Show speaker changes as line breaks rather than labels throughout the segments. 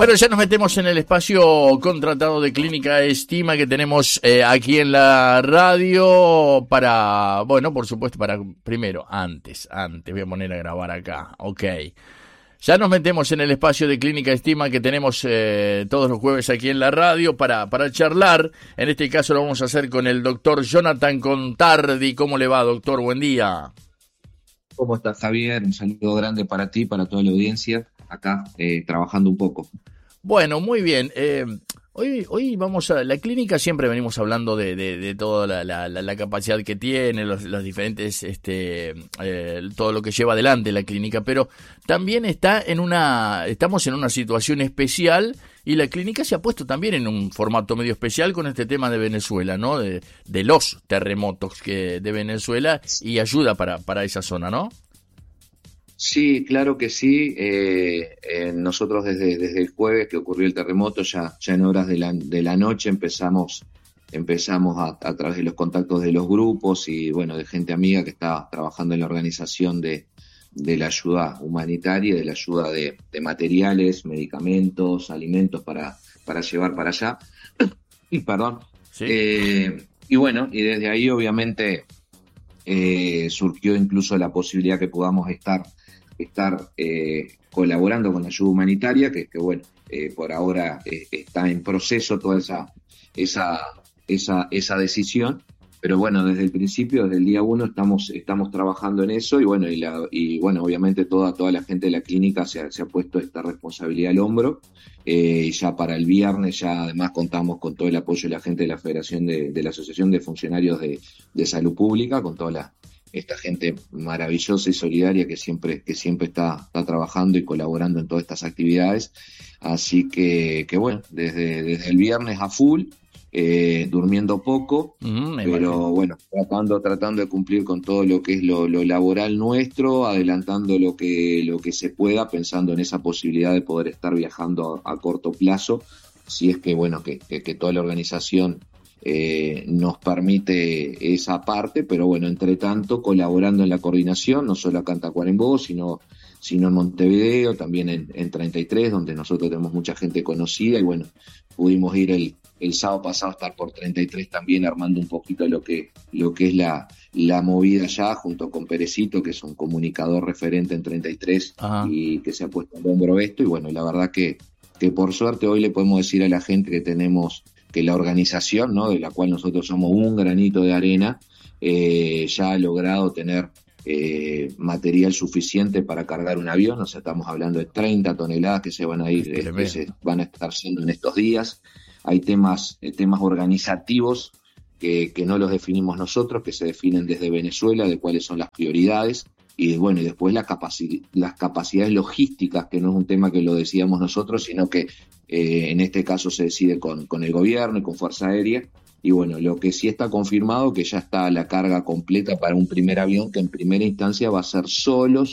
Bueno, ya nos metemos en el espacio contratado de Clínica Estima que tenemos aquí en la radio para, bueno, por supuesto, antes, voy a poner a grabar acá, ok. Ya nos metemos en el espacio de Clínica Estima que tenemos todos los jueves aquí en la radio para charlar. En este caso lo vamos a hacer con el doctor Jonathan Contardi. ¿Cómo le va, doctor? Buen día.
¿Cómo estás, Javier? Un saludo grande para ti, para toda la audiencia, acá trabajando un poco.
Bueno, muy bien. Hoy vamos a la clínica, siempre venimos hablando de toda la capacidad que tiene, los diferentes, todo lo que lleva adelante la clínica, pero también estamos en una situación especial y la clínica se ha puesto también en un formato medio especial con este tema de Venezuela, ¿no? De los terremotos de Venezuela y ayuda para esa zona, ¿no?
Sí, claro que sí. Nosotros desde el jueves que ocurrió el terremoto, ya en horas de la noche empezamos a través de los contactos de los grupos y bueno, de gente amiga que está trabajando en la organización de la ayuda humanitaria, de la ayuda de materiales, medicamentos, alimentos para llevar para allá. Y perdón.
¿Sí?
Y bueno, y desde ahí obviamente surgió incluso la posibilidad que podamos estar colaborando con la ayuda humanitaria, que bueno, por ahora está en proceso toda esa decisión, pero bueno, desde el principio, desde el día 1 estamos trabajando en eso y bueno, obviamente toda la gente de la clínica se ha puesto esta responsabilidad al hombro, y ya para el viernes ya además contamos con todo el apoyo de la gente de la Federación de la Asociación de Funcionarios de Salud Pública, con toda esta gente maravillosa y solidaria que siempre está trabajando y colaborando en todas estas actividades. Así que bueno, desde el viernes a full, durmiendo poco, pero bueno, tratando de cumplir con todo lo que es lo laboral nuestro, adelantando lo que se pueda, pensando en esa posibilidad de poder estar viajando a corto plazo, si es que bueno, que toda la organización nos permite esa parte, pero bueno, entre tanto colaborando en la coordinación, no solo acá en Tacuarembó, sino en Montevideo, también en 33, donde nosotros tenemos mucha gente conocida, y bueno, pudimos ir el sábado pasado a estar por 33 también armando un poquito lo que es la movida allá, junto con Perecito, que es un comunicador referente en 33. Ajá. Y que se ha puesto al hombro esto, y bueno, la verdad que por suerte hoy le podemos decir a la gente que la organización, ¿no?, de la cual nosotros somos un granito de arena, ya ha logrado tener material suficiente para cargar un avión. O sea, estamos hablando de 30 toneladas que se van a ir, que se van a estar haciendo en estos días. Hay temas organizativos que no los definimos nosotros, que se definen desde Venezuela, de cuáles son las prioridades. Y bueno, y después las capacidades logísticas, que no es un tema que lo decíamos nosotros, sino que en este caso se decide con el gobierno y con Fuerza Aérea. Y bueno, lo que sí está confirmado, que ya está la carga completa para un primer avión, que en primera instancia va a ser solo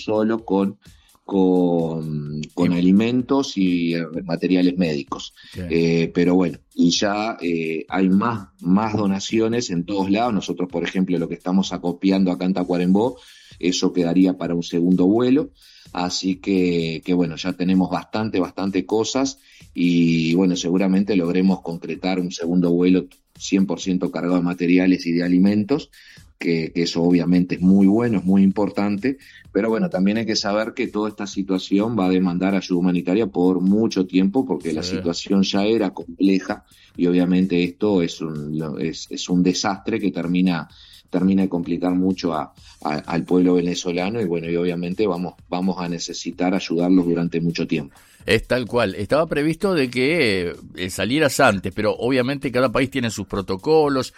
con alimentos y materiales médicos. Pero bueno, y ya hay más donaciones en todos lados. Nosotros, por ejemplo, lo que estamos acopiando acá en Tacuarembó, eso quedaría para un segundo vuelo. Así que bueno, ya tenemos bastante cosas, y bueno, seguramente logremos concretar un segundo vuelo 100% cargado de materiales y de alimentos, que eso obviamente es muy bueno, es muy importante, pero bueno, también hay que saber que toda esta situación va a demandar ayuda humanitaria por mucho tiempo, porque la situación ya era compleja, y obviamente esto es un desastre que termina de complicar mucho al pueblo venezolano, y bueno, y obviamente vamos a necesitar ayudarlos durante mucho tiempo.
Es tal cual. Estaba previsto de que salieras antes, pero obviamente cada país tiene sus protocolos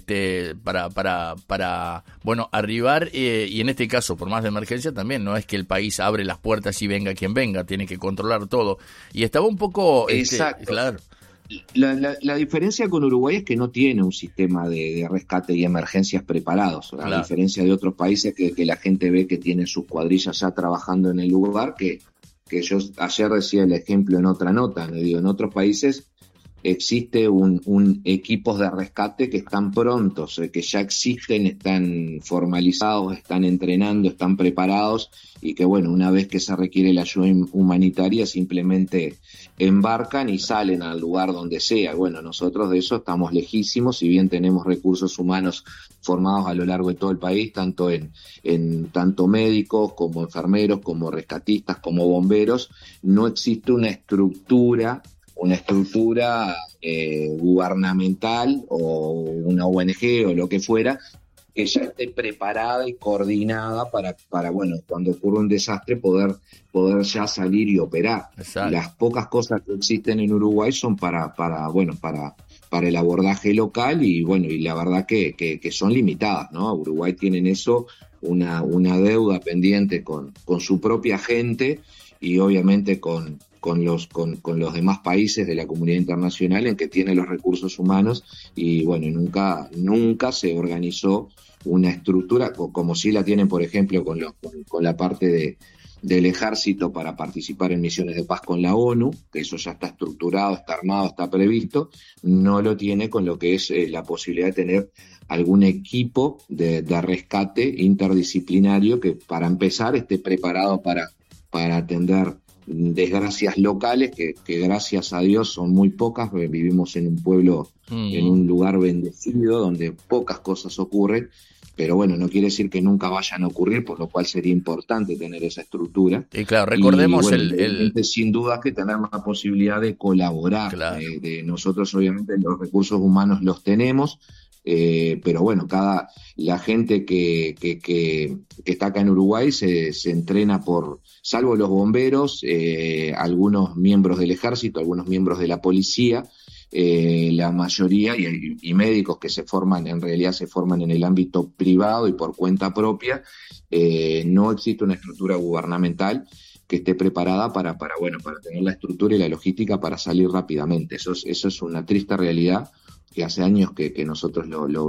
para bueno, arribar, y en este caso, por más de emergencia también, no es que el país abre las puertas y venga quien venga, tiene que controlar todo. Y estaba un poco...
Exacto.
Claro.
La diferencia con Uruguay es que no tiene un sistema de rescate y emergencias preparados, a diferencia de otros países que la gente ve que tienen sus cuadrillas ya trabajando en el lugar, que yo ayer decía el ejemplo en otra nota, ¿no? Digo, en otros países existe un equipos de rescate que están prontos, que ya existen, están formalizados, están entrenando, están preparados y que bueno, una vez que se requiere la ayuda humanitaria simplemente embarcan y salen al lugar donde sea. Bueno, nosotros de eso estamos lejísimos, si bien tenemos recursos humanos formados a lo largo de todo el país, tanto en tanto médicos como enfermeros, como rescatistas, como bomberos, no existe una estructura gubernamental o una ONG o lo que fuera que ya esté preparada y coordinada para bueno, cuando ocurre un desastre poder ya salir y operar.
Exacto.
Las pocas cosas que existen en Uruguay son para el abordaje local y bueno, y la verdad que son limitadas, ¿no? Uruguay tiene en eso una deuda pendiente con su propia gente y obviamente con los demás países de la comunidad internacional en que tiene los recursos humanos y bueno, nunca se organizó una estructura como sí la tienen, por ejemplo, con la parte del ejército para participar en misiones de paz con la ONU, que eso ya está estructurado, está armado, está previsto, no lo tiene con lo que es la posibilidad de tener algún equipo de rescate interdisciplinario que para empezar esté preparado para atender desgracias locales que gracias a Dios son muy pocas. Vivimos en un pueblo, en un lugar bendecido donde pocas cosas ocurren, pero bueno, no quiere decir que nunca vayan a ocurrir, por lo cual sería importante tener esa estructura.
Y claro, recordemos
y, bueno, sin duda que tenemos la posibilidad de colaborar.
Claro.
De nosotros obviamente los recursos humanos los tenemos, pero bueno, la gente que está acá en Uruguay se entrena salvo los bomberos, algunos miembros del ejército, algunos miembros de la policía, la mayoría y médicos que en realidad se forman en el ámbito privado y por cuenta propia. No existe una estructura gubernamental que esté preparada para tener la estructura y la logística para salir rápidamente. Eso es una triste realidad que hace años que nosotros lo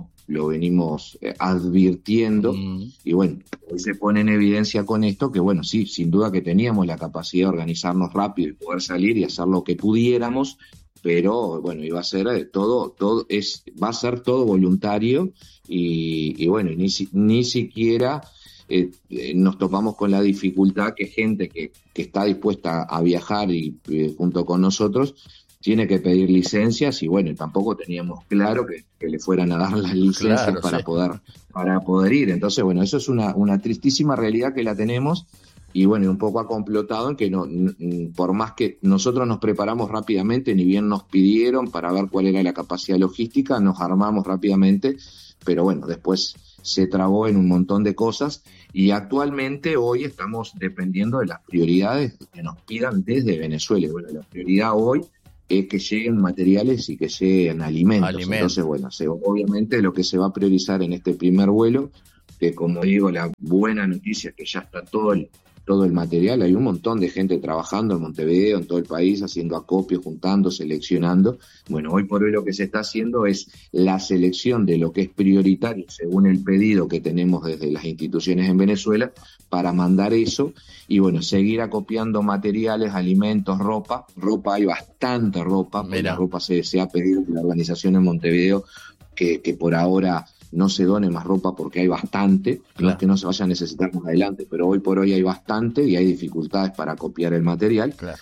venimos advirtiendo y bueno, hoy se pone en evidencia con esto que bueno, sí, sin duda que teníamos la capacidad de organizarnos rápido y poder salir y hacer lo que pudiéramos, pero bueno, iba a ser va a ser todo voluntario y bueno, ni siquiera nos topamos con la dificultad que gente que está dispuesta a viajar y junto con nosotros tiene que pedir licencias y bueno, tampoco teníamos claro que le fueran a dar las licencias, claro, para poder ir. Entonces, bueno, eso es una tristísima realidad que la tenemos y bueno, un poco ha complotado en que por más que nosotros nos preparamos rápidamente, ni bien nos pidieron para ver cuál era la capacidad logística, nos armamos rápidamente, pero bueno, después se trabó en un montón de cosas y actualmente hoy estamos dependiendo de las prioridades que nos pidan desde Venezuela. Bueno, la prioridad hoy es que lleguen materiales y que lleguen alimentos. Entonces, bueno, obviamente lo que se va a priorizar en este primer vuelo, que como digo, la buena noticia es que ya está todo el material, hay un montón de gente trabajando en Montevideo, en todo el país, haciendo acopio, juntando, seleccionando. Bueno, hoy por hoy lo que se está haciendo es la selección de lo que es prioritario según el pedido que tenemos desde las instituciones en Venezuela para mandar eso y bueno, seguir acopiando materiales, alimentos, ropa, hay bastante ropa, porque la ropa se ha pedido de la organización en Montevideo que por ahora no se done más ropa porque hay bastante, claro. No es que no se vaya a necesitar más adelante, pero hoy por hoy hay bastante y hay dificultades para copiar el material, claro.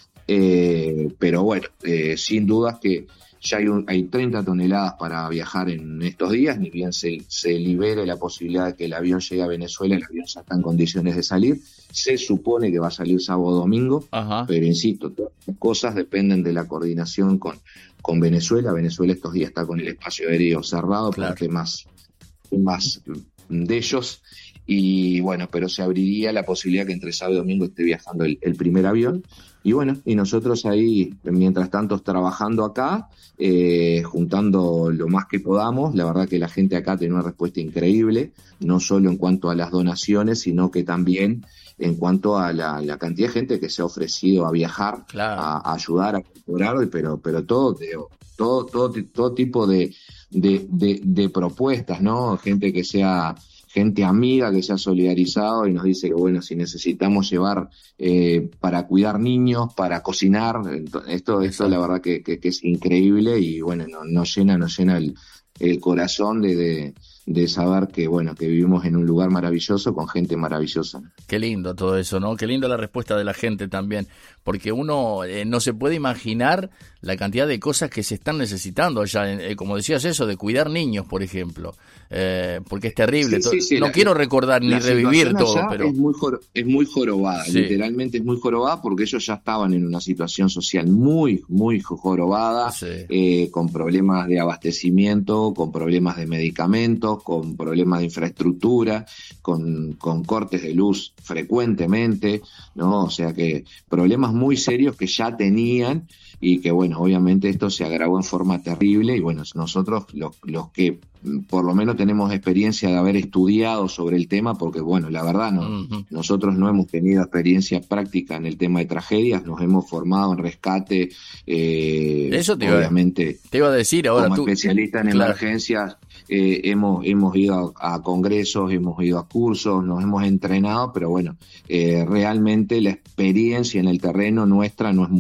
Pero bueno, sin dudas que ya hay 30 toneladas para viajar en estos días, ni bien se libere la posibilidad de que el avión llegue a Venezuela, el avión ya está en condiciones de salir, se supone que va a salir sábado o domingo, pero insisto, todas las cosas dependen de la coordinación con Venezuela. Venezuela estos días está con el espacio aéreo cerrado, claro, por temas de ellos y bueno, pero se abriría la posibilidad que entre sábado y domingo esté viajando el primer avión y bueno, y nosotros ahí mientras tanto trabajando acá, juntando lo más que podamos. La verdad que la gente acá tiene una respuesta increíble, no solo en cuanto a las donaciones, sino que también en cuanto a la cantidad de gente que se ha ofrecido a viajar, claro, a ayudar, a colaborar, pero todo tipo de propuestas, ¿no? Gente gente amiga que se ha solidarizado y nos dice que bueno, si necesitamos llevar para cuidar niños, para cocinar, esto la verdad que es increíble y bueno, nos llena el corazón de saber que bueno, que vivimos en un lugar maravilloso con gente maravillosa.
Qué lindo todo eso, ¿no? Qué lindo la respuesta de la gente también, porque uno no se puede imaginar la cantidad de cosas que se están necesitando allá, como decías eso, de cuidar niños, por ejemplo, porque es terrible. Sí, no quiero recordar ni revivir todo, pero
es muy jorobada, sí. Literalmente es muy jorobada porque ellos ya estaban en una situación social muy, muy jorobada, sí. Con problemas de abastecimiento, con problemas de medicamentos, con problemas de infraestructura, con cortes de luz frecuentemente, ¿no? O sea que problemas muy serios que ya tenían y que bueno, obviamente esto se agravó en forma terrible y bueno, nosotros los que por lo menos tenemos experiencia de haber estudiado sobre el tema, porque bueno, la verdad nosotros no hemos tenido experiencia práctica en el tema de tragedias, nos hemos formado en rescate,
eso te iba a decir ahora
como especialista en emergencias, hemos ido a congresos, hemos ido a cursos, nos hemos entrenado, pero bueno, realmente la experiencia en el terreno nuestra no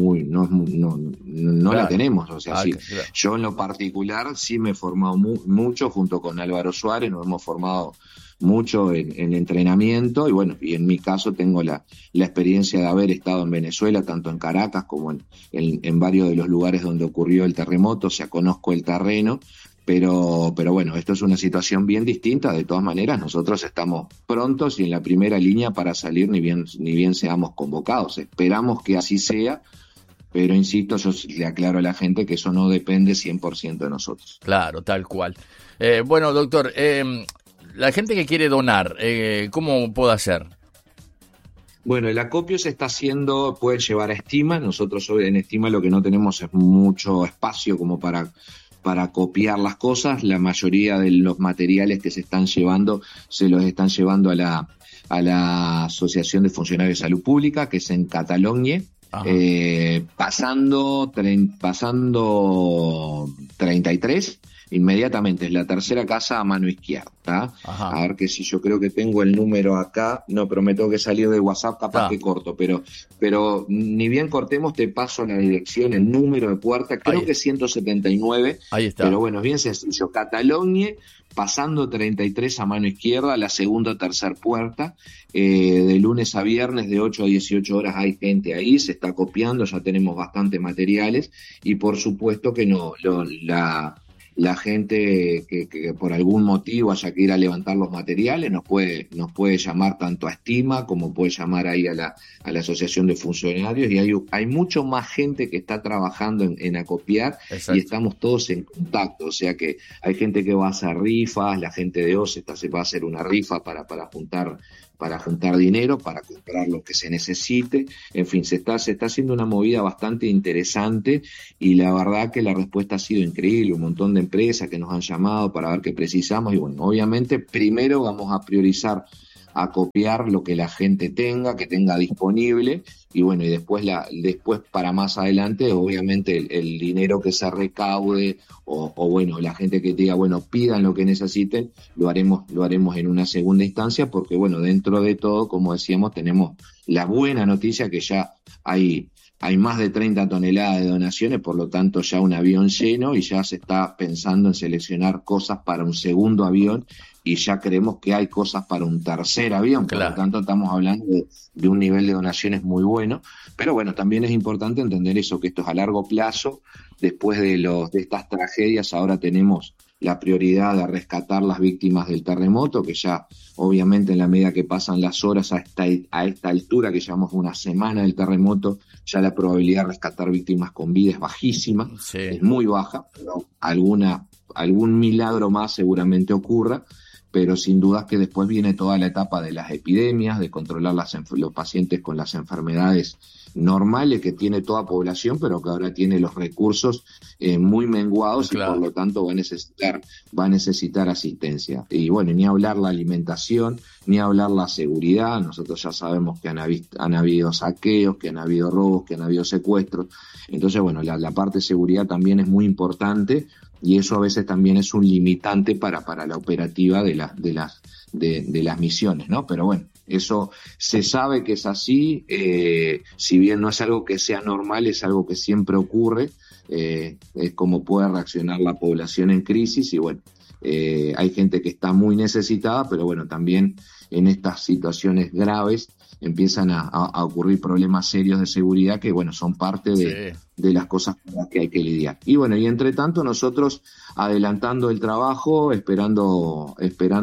la tenemos, o sea, sí, claro. Yo en lo particular sí me he formado mucho junto con Álvaro Suárez, nos hemos formado mucho en entrenamiento y bueno, y en mi caso tengo la experiencia de haber estado en Venezuela, tanto en Caracas como en varios de los lugares donde ocurrió el terremoto, o sea, conozco el terreno, pero bueno, esto es una situación bien distinta, de todas maneras nosotros estamos prontos y en la primera línea para salir ni bien seamos convocados, esperamos que así sea. Pero insisto, yo le aclaro a la gente que eso no depende 100% de nosotros.
Claro, tal cual. Bueno, doctor, la gente que quiere donar, ¿cómo puede hacer?
Bueno, el acopio se está haciendo, puede llevar a Estima. Nosotros hoy en Estima lo que no tenemos es mucho espacio como para copiar las cosas. La mayoría de los materiales que se los están llevando a la Asociación de Funcionarios de Salud Pública, que es en Cataluña. Pasando 33, inmediatamente es la tercera casa a mano izquierda. A ver que si yo creo que tengo el número acá, no, pero me tengo que salir de WhatsApp, capaz que corto, pero ni bien cortemos te paso la dirección, el número de puerta, creo que es 179,
ahí está.
Pero bueno, es bien sencillo, Cataluña, pasando 33 a mano izquierda, la segunda o tercera puerta, de lunes a viernes de 8 a 18 horas hay gente ahí, se está copiando, ya tenemos bastantes materiales y por supuesto que la gente que por algún motivo haya que ir a levantar los materiales nos puede llamar tanto a Estima como puede llamar ahí a la Asociación de Funcionarios y hay mucho más gente que está trabajando en acopiar. Exacto. Y estamos todos en contacto, o sea que hay gente que va a hacer rifas, la gente de OCE se va a hacer una rifa para juntar dinero, para comprar lo que se necesite, en fin, se está haciendo una movida bastante interesante y la verdad que la respuesta ha sido increíble, un montón de empresas que nos han llamado para ver qué precisamos y bueno, obviamente primero vamos a priorizar a copiar lo que la gente que tenga disponible y bueno, y después para más adelante, obviamente el dinero que se recaude o bueno, la gente que diga, bueno, pidan lo que necesiten, lo haremos en una segunda instancia porque bueno, dentro de todo, como decíamos, tenemos la buena noticia que ya hay más de 30 toneladas de donaciones, por lo tanto ya un avión lleno y ya se está pensando en seleccionar cosas para un segundo avión y ya creemos que hay cosas para un tercer avión, claro. Por lo tanto estamos hablando de un nivel de donaciones muy bueno, pero bueno, también es importante entender eso, que esto es a largo plazo, después de estas tragedias ahora tenemos la prioridad de rescatar las víctimas del terremoto, que ya obviamente en la medida que pasan las horas a esta altura que llamamos una semana del terremoto, ya la probabilidad de rescatar víctimas con vida es bajísima, sí. Es muy baja, pero algún milagro más seguramente ocurra, pero sin dudas que después viene toda la etapa de las epidemias, de controlar los pacientes con las enfermedades normales que tiene toda población, pero que ahora tiene los recursos muy menguados, claro. Y por lo tanto va a necesitar asistencia. Y bueno, ni hablar la alimentación, ni hablar la seguridad. Nosotros ya sabemos que han habido saqueos, que han habido robos, que han habido secuestros. Entonces, bueno, la parte de seguridad también es muy importante y eso a veces también es un limitante para la operativa de las misiones, ¿no? Pero bueno, eso se sabe que es así, si bien no es algo que sea normal, es algo que siempre ocurre, es como puede reaccionar la población en crisis, y bueno, hay gente que está muy necesitada, pero bueno, también en estas situaciones graves empiezan a ocurrir problemas serios de seguridad que, bueno, son parte de las cosas con las que hay que lidiar. Y bueno, y entre tanto nosotros adelantando el trabajo, esperando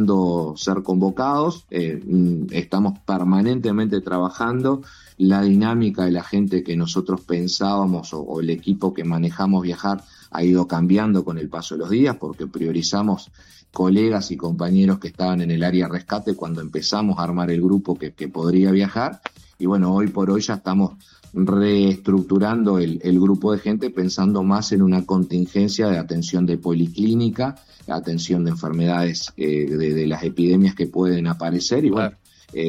ser convocados, estamos permanentemente trabajando. La dinámica de la gente que nosotros pensábamos o el equipo que manejamos viajar ha ido cambiando con el paso de los días, porque priorizamos colegas y compañeros que estaban en el área rescate cuando empezamos a armar el grupo que podría viajar, y bueno, hoy por hoy ya estamos reestructurando el grupo de gente pensando más en una contingencia de atención de policlínica, atención de enfermedades, de las epidemias que pueden aparecer, y bueno,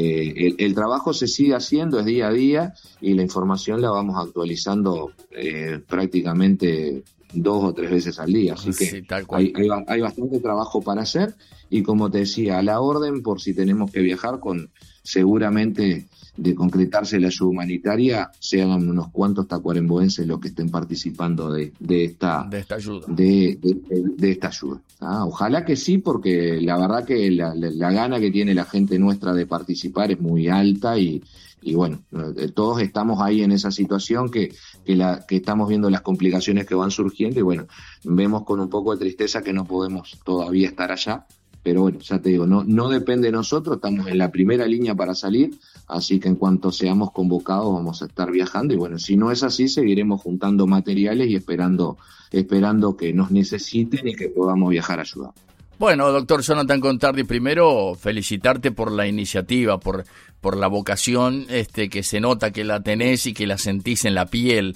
el trabajo se sigue haciendo, es día a día, y la información la vamos actualizando prácticamente 2 o 3 veces al día, así que
sí, tal cual.
hay bastante trabajo para hacer, y como te decía, a la orden por si tenemos que viajar, con seguramente de concretarse la ayuda humanitaria, sean unos cuantos tacuarembóenses los que estén participando de esta ayuda. De esta ayuda. Ojalá que sí, porque la verdad que la gana que tiene la gente nuestra de participar es muy alta, y bueno, todos estamos ahí en esa situación que estamos viendo las complicaciones que van surgiendo, y bueno, vemos con un poco de tristeza que no podemos todavía estar allá, pero bueno, ya te digo, no depende de nosotros, estamos en la primera línea para salir, así que en cuanto seamos convocados vamos a estar viajando, y bueno, si no es así, seguiremos juntando materiales y esperando que nos necesiten y que podamos viajar a ayudar.
Bueno, doctor Jonathan Contardi, primero felicitarte por la iniciativa, por la vocación que se nota que la tenés y que la sentís en la piel.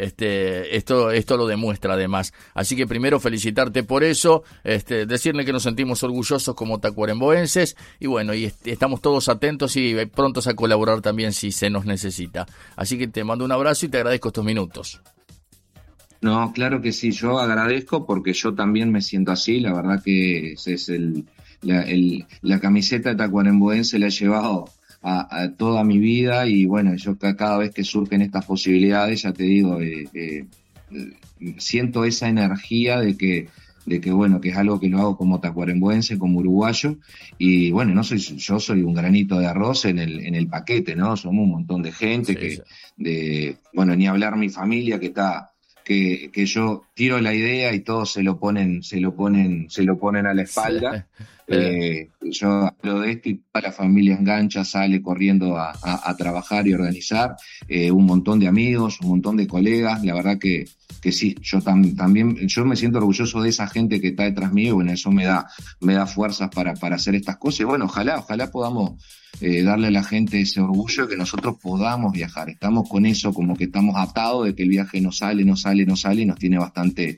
Esto lo demuestra además. Así que primero felicitarte por eso, decirle que nos sentimos orgullosos como tacuarembóenses, y bueno, y estamos todos atentos y prontos a colaborar también si se nos necesita. Así que te mando un abrazo y te agradezco estos minutos.
No, claro que sí, yo agradezco porque yo también me siento así, la verdad que es la camiseta de tacuarembóense la he llevado a toda mi vida, y bueno, yo cada vez que surgen estas posibilidades, ya te digo, siento esa energía de que bueno, que es algo que lo hago como tacuarembóense, como uruguayo, y bueno, yo soy un granito de arroz en el paquete, ¿no? Somos un montón de gente, sí. Bueno, ni hablar mi familia que está... Que yo tiro la idea y todos se lo ponen a la espalda. Yo hablo de esto y toda la familia engancha, sale corriendo a trabajar y organizar. Un montón de amigos, un montón de colegas. La verdad que sí, yo también yo me siento orgulloso de esa gente que está detrás mío, y bueno, eso me da fuerzas para hacer estas cosas. Y bueno, ojalá podamos darle a la gente ese orgullo de que nosotros podamos viajar. Estamos con eso, como que estamos atados de que el viaje no sale, y nos tiene bastante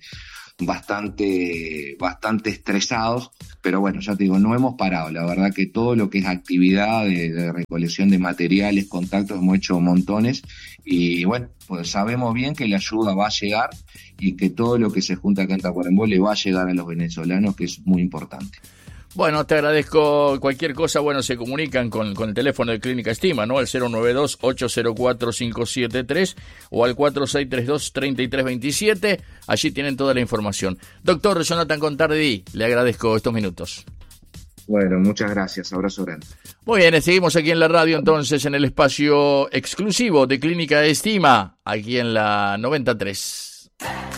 estresados, pero bueno, ya te digo, no hemos parado. La verdad que todo lo que es actividad de recolección de materiales, contactos, hemos hecho montones, y bueno, pues sabemos bien que la ayuda va a llegar, y que todo lo que se junta acá en Tacuarembó le va a llegar a los venezolanos, que es muy importante.
Bueno, te agradezco. Cualquier cosa, bueno, se comunican con el teléfono de Clínica Estima, ¿no? Al 092-804-573 o al 4632-3327. Allí tienen toda la información. Doctor Jonathan Contardi, le agradezco estos minutos.
Bueno, muchas gracias. Abrazo grande.
Muy bien, seguimos aquí en la radio entonces, en el espacio exclusivo de Clínica Estima, aquí en la 93.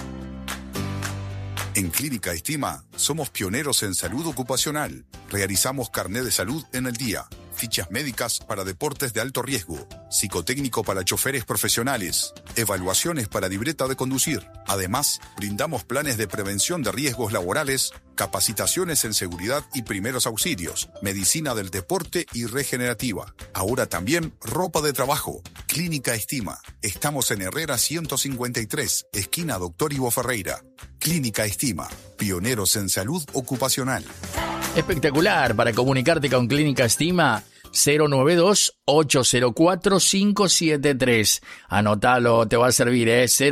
En Clínica Estima somos pioneros en salud ocupacional. Realizamos carnet de salud en el día, fichas médicas para deportes de alto riesgo, psicotécnico para choferes profesionales, evaluaciones para libreta de conducir. Además, brindamos planes de prevención de riesgos laborales, capacitaciones en seguridad y primeros auxilios, medicina del deporte y regenerativa. Ahora también ropa de trabajo. Clínica Estima. Estamos en Herrera 153, esquina Doctor Ivo Ferreira. Clínica Estima, pioneros en salud ocupacional.
Espectacular. Para comunicarte con Clínica Estima, 092-804-573. Anotalo, te va a servir,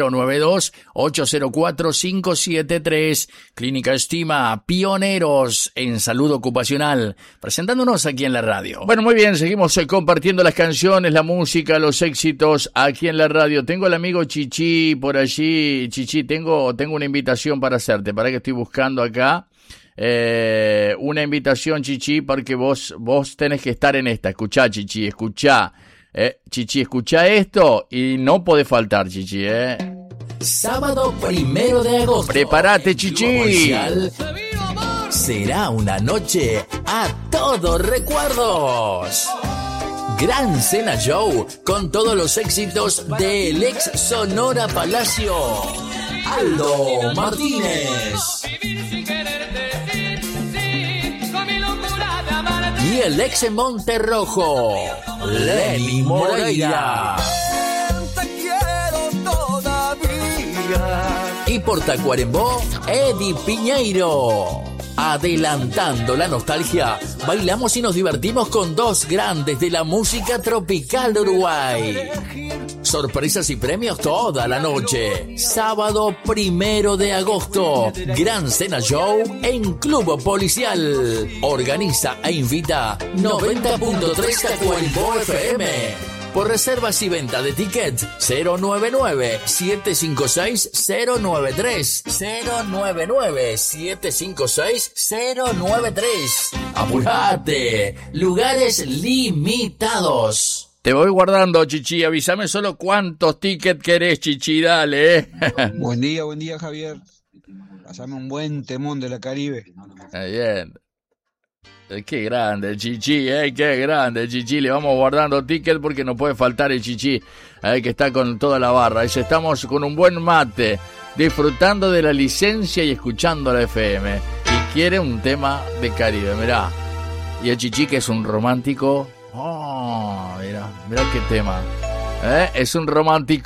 092-804-573. Clínica Estima, pioneros en salud ocupacional, presentándonos aquí en la radio. Bueno, muy bien, seguimos compartiendo las canciones, la música, los éxitos aquí en la radio. Tengo al amigo Chichi por allí. Chichi, tengo una invitación para hacerte, para que estoy buscando acá. Una invitación, Chichi, porque vos tenés que estar en esta. Escuchá, Chichi, escuchá. Chichi, escuchá esto y no podés faltar, Chichi,
Sábado 1 de agosto.
Prepárate, Chichi.
Será una noche a todos recuerdos. Gran Cena Show con todos los éxitos del ex Sonora Palacio, Aldo Martínez. Y el ex Monterrojo, Lenny Moreira. Y por Tacuarembó, Eddie Piñeiro. Adelantando la nostalgia, bailamos y nos divertimos con dos grandes de la música tropical de Uruguay. Sorpresas y premios toda la noche. Sábado 1 de agosto, Gran Cena Show en Club Policial. Organiza e invita 90.3 Tacuarembó FM. Por reservas y venta de tickets, 099-756-093. 099-756-093. ¡Apurate! Lugares limitados.
Te voy guardando, Chichi. Avísame solo cuántos tickets querés, Chichi. Dale,
Buen día, Javier. Pasame un buen temón de la Caribe.
Bien. Qué grande, Chichi, qué grande, Chichi. Le vamos guardando ticket porque no puede faltar el Chichi, que está con toda la barra. Dice, estamos con un buen mate, disfrutando de la licencia y escuchando la FM. Y quiere un tema de Caribe, mirá. Y el Chichi, que es un romántico. Oh, mirá qué tema. Es un romántico.